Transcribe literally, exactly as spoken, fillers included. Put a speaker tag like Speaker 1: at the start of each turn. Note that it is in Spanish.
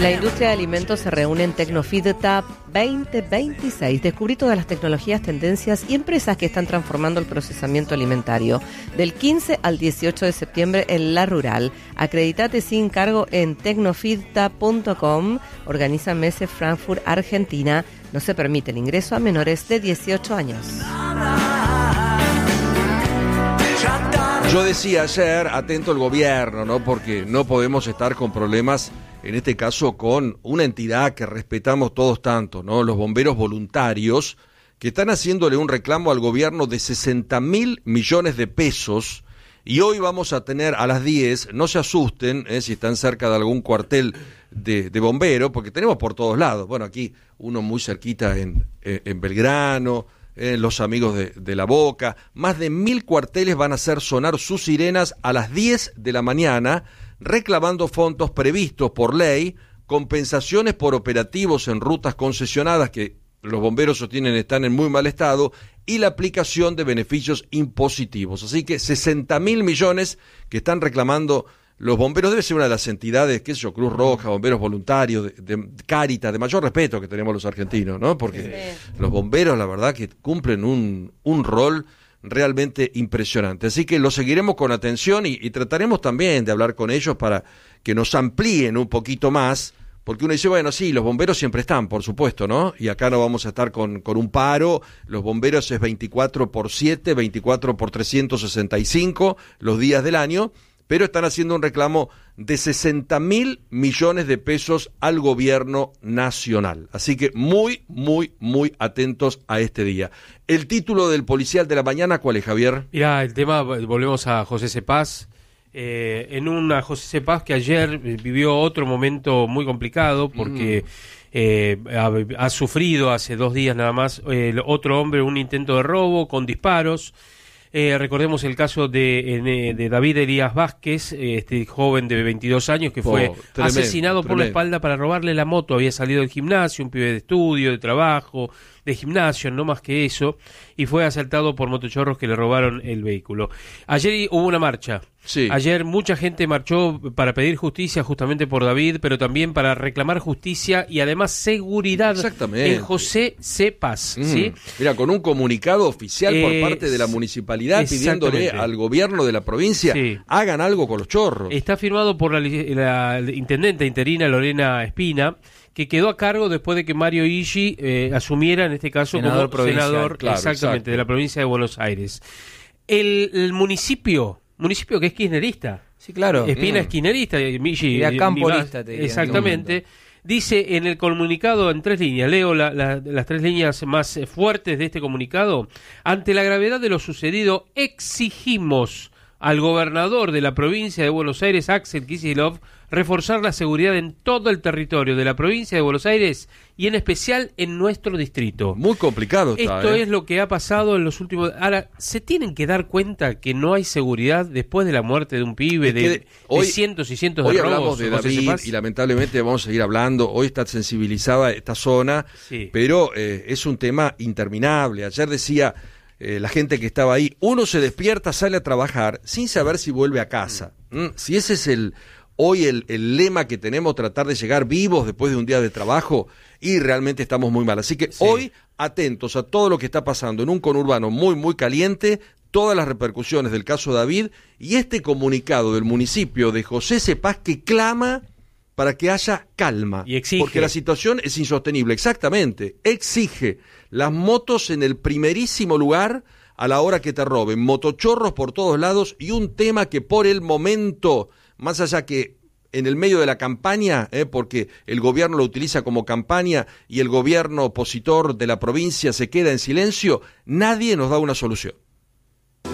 Speaker 1: La industria de alimentos se reúne en Tecnofeed Tap veinte veintiséis. Descubrí todas las tecnologías, tendencias y empresas que están transformando el procesamiento alimentario. Del quince al dieciocho de septiembre en La Rural. Acreditate sin cargo en tecnofeed tap punto com. Organiza M S Frankfurt, Argentina. No se permite el ingreso a menores de dieciocho años.
Speaker 2: Yo decía ayer, atento al gobierno, ¿no? Porque no podemos estar con problemas, en este caso con una entidad que respetamos todos tanto, ¿no? Los bomberos voluntarios, que están haciéndole un reclamo al gobierno de sesenta mil millones de pesos, y hoy vamos a tener a las diez, no se asusten, ¿eh? Si están cerca de algún cuartel de, de bomberos, porque tenemos por todos lados, bueno, aquí uno muy cerquita en, en, en Belgrano, Eh, los amigos de, de La Boca, más de mil cuarteles van a hacer sonar sus sirenas a las diez de la mañana, reclamando fondos previstos por ley, compensaciones por operativos en rutas concesionadas que los bomberos sostienen están en muy mal estado, y la aplicación de beneficios impositivos. Así que sesenta mil millones que están reclamando los bomberos. Debe ser una de las entidades, qué sé yo, Cruz Roja, bomberos voluntarios, de, de Cáritas, de mayor respeto que tenemos los argentinos, ¿no? Porque sí, los bomberos, la verdad, que cumplen un, un rol realmente impresionante. Así que lo seguiremos con atención y, y trataremos también de hablar con ellos para que nos amplíen un poquito más, porque uno dice, bueno, sí, los bomberos siempre están, por supuesto, ¿no? Y acá no vamos a estar con, con un paro. Los bomberos es veinticuatro por siete, veinticuatro por trescientos sesenta y cinco los días del año, pero están haciendo un reclamo de sesenta mil millones de pesos al gobierno nacional. Así que muy, muy, muy atentos a este día. El título del policial de la mañana, ¿cuál es, Javier?
Speaker 3: Mirá, el tema, volvemos a José Cepaz. Eh, en una José Cepaz que ayer vivió otro momento muy complicado porque mm. eh, ha, ha sufrido hace dos días nada más eh, otro hombre un intento de robo con disparos. Eh, recordemos el caso de, de David Elías Vázquez, este joven de veintidós años que fue oh, tremendo, asesinado por tremendo. la espalda para robarle la moto. Había salido del gimnasio, un pibe de estudio, de trabajo, de gimnasio, no más que eso, y fue asaltado por motochorros que le robaron el vehículo. Ayer hubo una marcha. Sí. Ayer mucha gente marchó para pedir justicia justamente por David, pero también para reclamar justicia y además seguridad en José Cepaz. Mm. ¿Sí?
Speaker 2: Mira, con un comunicado oficial eh, por parte de la municipalidad pidiéndole al gobierno de la provincia, sí, hagan algo con los chorros.
Speaker 3: Está firmado por la, la, la intendente interina Lorena Espina, que quedó a cargo después de que Mario Iggi eh, asumiera, en este caso, senador como senador claro, exactamente exacto. de la provincia de Buenos Aires. El, el municipio, municipio que es kirchnerista.
Speaker 4: Sí, claro.
Speaker 3: Espina
Speaker 4: mm.
Speaker 3: es kirchnerista. Iggi,
Speaker 4: y acá campolista, te diría,
Speaker 3: exactamente. Dice en el comunicado en tres líneas, leo la, la, las tres líneas más fuertes de este comunicado. Ante la gravedad de lo sucedido, exigimos al gobernador de la provincia de Buenos Aires, Axel Kicillof, reforzar la seguridad en todo el territorio de la provincia de Buenos Aires y en especial en nuestro distrito.
Speaker 2: Muy complicado está,
Speaker 3: Esto
Speaker 2: ¿eh?
Speaker 3: es lo que ha pasado en los últimos... Ahora, se tienen que dar cuenta que no hay seguridad después de la muerte de un pibe, es de, de, hoy, de cientos y cientos de robos.
Speaker 2: Hoy hablamos de David y lamentablemente vamos a seguir hablando. Hoy está sensibilizada esta zona, sí, pero eh, es un tema interminable. Ayer decía... Eh, la gente que estaba ahí, uno se despierta, sale a trabajar sin saber si vuelve a casa. ¿Mm? Si ese es el hoy el, el lema que tenemos, tratar de llegar vivos después de un día de trabajo, y realmente estamos muy mal. Así que sí, hoy atentos a todo lo que está pasando en un conurbano muy, muy caliente, todas las repercusiones del caso David y este comunicado del municipio de José Cepaz que clama para que haya calma,
Speaker 3: y exige,
Speaker 2: porque la situación es insostenible. Exactamente, exige las motos en el primerísimo lugar a la hora que te roben, motochorros por todos lados, y un tema que por el momento, más allá que en el medio de la campaña, eh, porque el gobierno lo utiliza como campaña y el gobierno opositor de la provincia se queda en silencio, nadie nos da una solución.